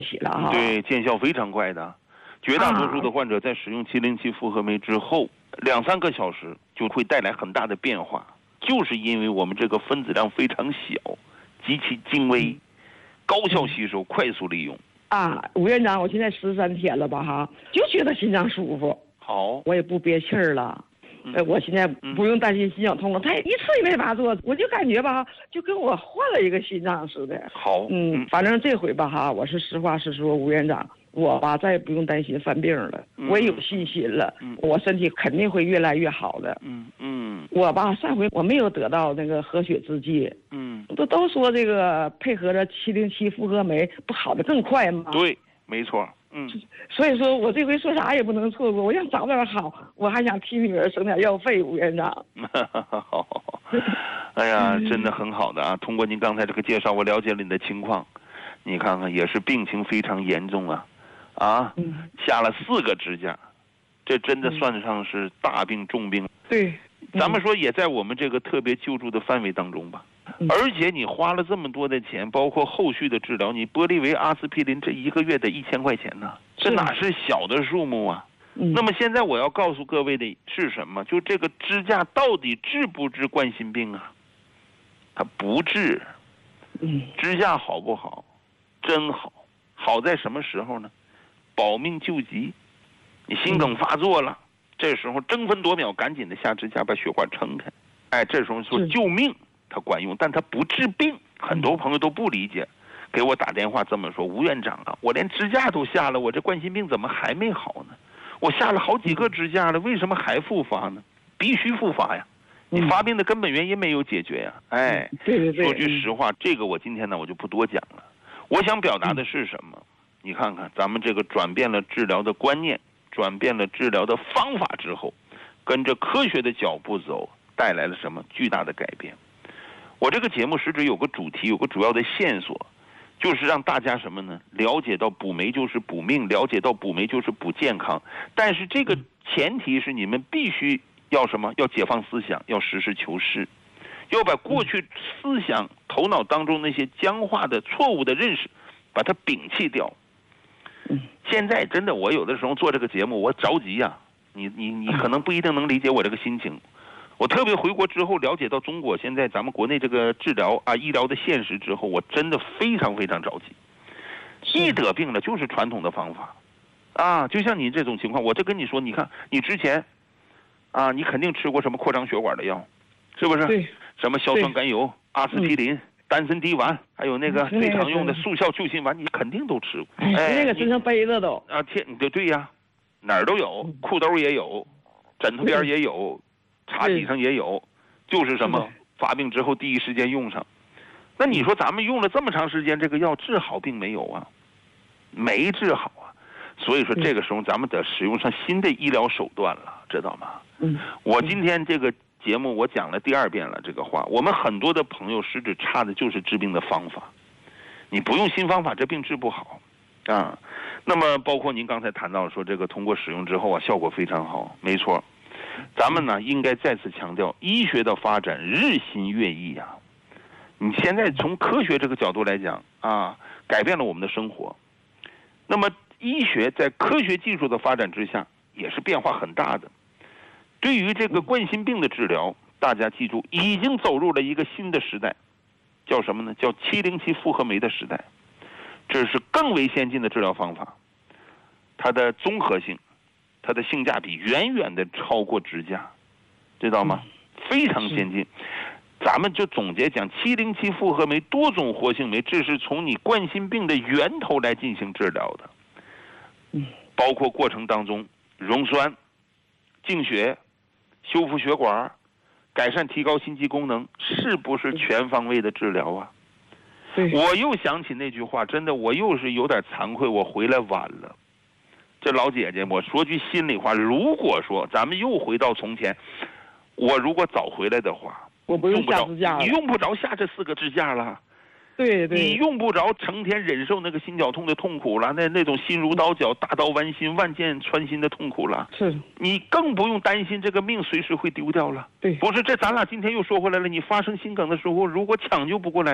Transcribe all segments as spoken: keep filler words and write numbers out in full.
起了哈。 对，见效非常快的，绝大多数的患者在使用七零七复合酶之后，两三个小时就会带来很大的变化，就是因为我们这个分子量非常小，极其精微，高效吸收，快速利用。 啊，吴院长，我现在十三天了吧哈，就觉得心脏舒服， 好， 我也不憋气儿了。 嗯、 呃，我现在不用担心心绞痛了，他一次也没发作，我就感觉吧，就跟我换了一个心脏似的。 好， 嗯，反正这回吧哈，我是实话实说，吴院长，我吧再也不用担心犯病了， 嗯、 我也有信心了， 嗯、 我身体肯定会越来越好的。 嗯嗯， 我吧上回我没有得到那个活血制剂， 嗯， 都都说这个配合着七零七复合酶不好的更快吗？ 对，没错。嗯， 所以说我这回说啥也不能错过，我想早点好，我还想替女儿省点药费，吴院长。 好，哎呀，真的很好的啊！通过您刚才这个介绍，我了解了你的情况。你看看，也是病情非常严重啊，啊， 嗯、 下了四个支架，这真的算上是大病重病。 对， 嗯、咱们说也在我们这个特别救助的范围当中吧。而且你花了这么多的钱，包括后续的治疗，你玻利维阿司匹林这一个月得一千块钱呢，这哪是小的数目啊？ 嗯、 那么现在我要告诉各位的是什么？就这个支架到底治不治冠心病啊？它不治。 嗯， 支架好不好？真好，好在什么时候呢？保命救急。你心梗发作了，嗯、这时候争分夺秒，赶紧的下支架把血管撑开。哎，这时候说救命。它管用，但它不治病。很多朋友都不理解，给我打电话这么说：吴院长啊，我连支架都下了，我这冠心病怎么还没好呢？我下了好几个支架了，为什么还复发呢？必须复发呀！你发病的根本原因没有解决呀！哎， 对对对。 说句实话，这个我今天呢我就不多讲了。我想表达的是什么？你看看咱们这个转变了治疗的观念，转变了治疗的方法之后，跟着科学的脚步走，带来了什么巨大的改变？我这个节目实质有个主题，有个主要的线索，就是让大家什么呢？了解到补酶就是补命，了解到补酶就是补健康。但是这个前提是你们必须要什么？要解放思想，要实事求是，要把过去思想头脑当中那些僵化的错误的认识，把它摒弃掉。现在真的，我有的时候做这个节目，我着急呀、啊。你你你可能不一定能理解我这个心情。我特别回国之后了解到中国现在咱们国内这个治疗啊医疗的现实之后，我真的非常非常着急。一得病了就是传统的方法，啊，就像你这种情况，我这跟你说，你看你之前，啊，你肯定吃过什么扩张血管的药，是不是？ 对。 什么硝酸甘油、阿司匹林、丹参滴丸，还有那个最常用的速效救心丸，你肯定都吃过。 哎，那个身上背着都。 啊，天，对对呀，哪儿都有，裤兜也有，枕头边也有。茶几上也有，就是什么发病之后第一时间用上。那你说咱们用了这么长时间这个药治好病没有啊？没治好啊。所以说这个时候咱们得使用上新的医疗手段了，知道吗？ 嗯。 我今天这个节目我讲了第二遍了这个话，我们很多的朋友实质差的就是治病的方法，你不用新方法这病治不好啊。那么包括您刚才谈到说这个通过使用之后啊效果非常好，没错。咱们呢，应该再次强调，医学的发展日新月异啊。你现在从科学这个角度来讲啊，改变了我们的生活。那么，医学在科学技术的发展之下，也是变化很大的。对于这个冠心病的治疗，大家记住，已经走入了一个新的时代，叫什么呢？叫七零七复合酶的时代。这是更为先进的治疗方法，它的综合性。它的性价比远远的超过支架，知道吗？非常先进。咱们就总结讲，七零七复合酶多种活性酶，这是从你冠心病的源头来进行治疗的。包括过程当中溶栓、净血、修复血管、改善提高心肌功能，是不是全方位的治疗啊？我又想起那句话，真的，我又是有点惭愧，我回来晚了。这老姐姐，我说句心里话，如果说咱们又回到从前，我如果早回来的话， 我不用下支架了， 你用不着下这四个支架了。 对对， 你用不着成天忍受那个心绞痛的痛苦了，那那种心如刀绞、大刀剜心、万箭穿心的痛苦了。 是， 你更不用担心这个命随时会丢掉了。 对， 不是这咱俩今天又说回来了，你发生心梗的时候，如果抢救不过来呢？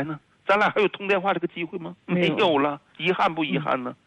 咱俩还有通电话这个机会吗？没有了，遗憾不遗憾呢？